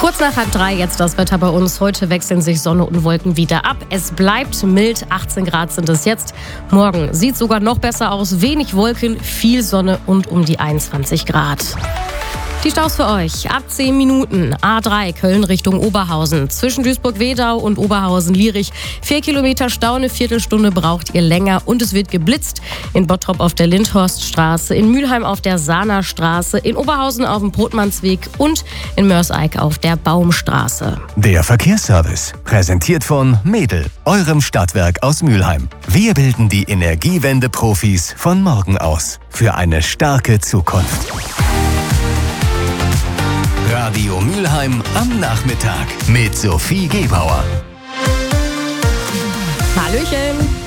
Kurz nach 2:30 jetzt das Wetter bei uns. Heute wechseln sich Sonne und Wolken wieder ab. Es bleibt mild, 18 Grad sind es jetzt. Morgen sieht sogar noch besser aus. Wenig Wolken, viel Sonne und um die 21 Grad. Die Staus für euch. Ab 10 Minuten. A3 Köln Richtung Oberhausen. Zwischen Duisburg-Wedau und Oberhausen-Lierich. 4 Kilometer Stau, eine Viertelstunde braucht ihr länger. Und es wird geblitzt. In Bottrop auf der Lindhorststraße, in Mülheim auf der Sahnerstraße, in Oberhausen auf dem Brotmannsweg und in Mörseik auf der Baumstraße. Der Verkehrsservice, präsentiert von Medel, eurem Stadtwerk aus Mülheim. Wir bilden die Energiewende-Profis von morgen aus. Für eine starke Zukunft. Radio Mülheim am Nachmittag mit Sophie Gebauer. Hallöchen!